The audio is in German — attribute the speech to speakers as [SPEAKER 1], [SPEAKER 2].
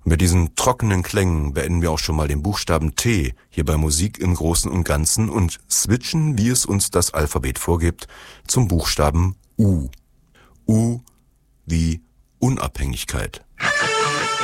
[SPEAKER 1] Mit diesen trockenen Klängen beenden wir auch schon mal den Buchstaben T hier bei Musik im Großen und Ganzen und switchen, wie es uns das Alphabet vorgibt, zum Buchstaben U. U wie Unabhängigkeit.